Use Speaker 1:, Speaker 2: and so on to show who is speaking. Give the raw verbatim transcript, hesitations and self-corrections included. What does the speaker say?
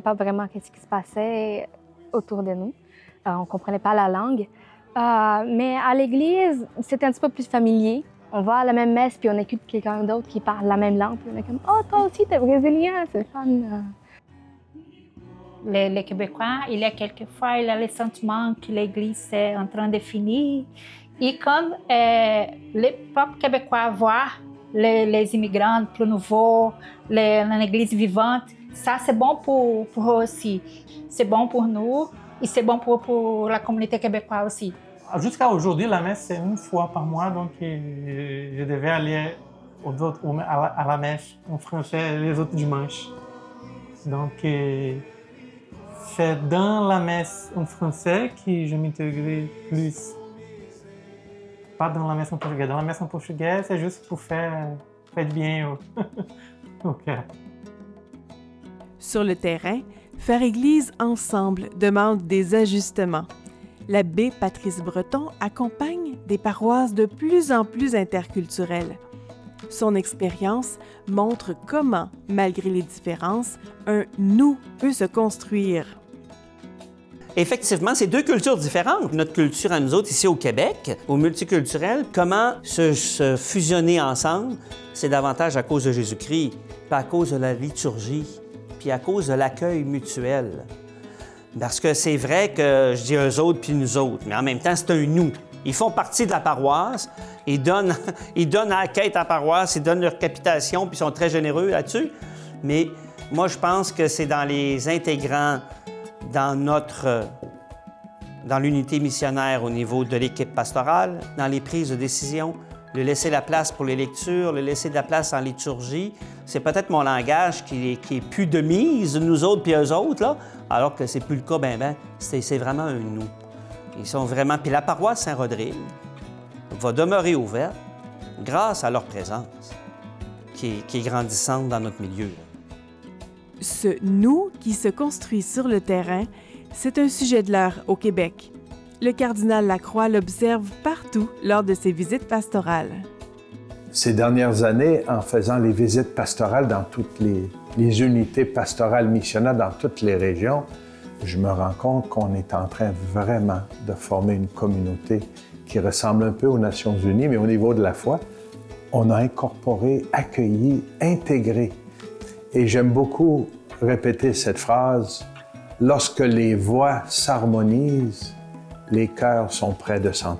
Speaker 1: pas vraiment ce qui se passait autour de nous. Euh, on ne comprenait pas la langue. Euh, mais à l'église, c'était un petit peu plus familier. On va à la même messe, puis on écoute quelqu'un d'autre qui parle la même langue. Puis on est comme « Oh, toi aussi, t'es brésilien, c'est fun! »
Speaker 2: Les, les Québécois, il y a quelquefois, il y a le sentiment que l'Église est en train de finir. Et quand euh, les propres Québécois voient les, les immigrants plus nouveaux, l'Église vivante, ça c'est bon pour, pour eux aussi. C'est bon pour nous et c'est bon pour, pour la communauté québécoise aussi.
Speaker 3: Jusqu'à aujourd'hui, la messe, c'est une fois par mois, donc je devais aller aux autres, à, la, à la messe en français les autres dimanches. Donc, c'est dans la messe en français que je m'intégrais plus. Pas dans la messe en portugais. Dans la messe en portugais, c'est juste pour faire, faire du bien au, au cœur.
Speaker 4: Sur le terrain, faire Église ensemble demande des ajustements. L'abbé Patrice Breton accompagne des paroisses de plus en plus interculturelles. Son expérience montre comment, malgré les différences, un « nous » peut se construire.
Speaker 5: Effectivement, c'est deux cultures différentes. Notre culture à nous autres, ici au Québec, au multiculturel, comment se, se fusionner ensemble, c'est davantage à cause de Jésus-Christ, pas à cause de la liturgie, puis à cause de l'accueil mutuel. Parce que c'est vrai que je dis eux autres puis nous autres, mais en même temps, c'est un nous. Ils font partie de la paroisse, ils donnent, ils donnent à la quête à la paroisse, ils donnent leur capitation, puis ils sont très généreux là-dessus. Mais moi, je pense que c'est dans les intégrants, dans notre, dans l'unité missionnaire au niveau de l'équipe pastorale, dans les prises de décision, le laisser la place pour les lectures, le laisser de la place en liturgie. C'est peut-être mon langage qui est, qui est plus de mise, nous autres puis eux autres, là, alors que c'est plus le cas, ben ben, c'est, c'est vraiment un nous. Ils sont vraiment... Puis la paroisse Saint-Rodrigue va demeurer ouverte grâce à leur présence, qui est, qui est grandissante dans notre milieu.
Speaker 4: Ce « nous » qui se construit sur le terrain, c'est un sujet de l'heure au Québec. Le cardinal Lacroix l'observe partout lors de ses visites pastorales.
Speaker 6: Ces dernières années, en faisant les visites pastorales dans toutes les, les unités pastorales missionnaires dans toutes les régions, je me rends compte qu'on est en train vraiment de former une communauté qui ressemble un peu aux Nations unies, mais au niveau de la foi, on a incorporé, accueilli, intégré. Et j'aime beaucoup répéter cette phrase, « Lorsque les voix s'harmonisent, les cœurs sont près de s'entendre. »